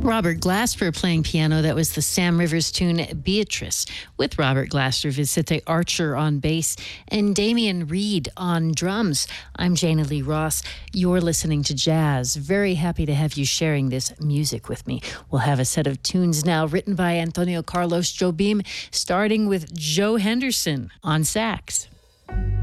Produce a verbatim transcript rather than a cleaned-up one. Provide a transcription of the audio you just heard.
Robert Glasper playing piano. That was the Sam Rivers tune Beatrice, with Robert Glasper, Vicente Archer on bass, and Damian Reed on drums. I'm Jana Lee Ross. You're listening to Jazz. Very happy to have you sharing this music with me. We'll have a set of tunes now written by Antonio Carlos Jobim, starting with Joe Henderson on sax.